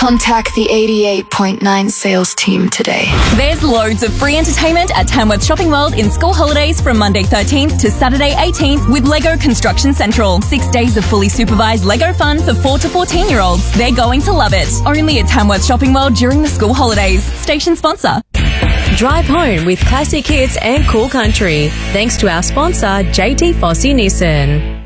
Contact the 88.9 sales team today. There's loads of free entertainment at Tamworth Shopping World in school holidays from Monday 13th to Saturday 18th with Lego Construction Central. 6 days of fully supervised Lego fun for 4 to 14-year-olds. They're going to love it. Only at Tamworth Shopping World during the school holidays. Station sponsor. Drive home with classic hits and cool country. Thanks to our sponsor, JT Fossey Nissan.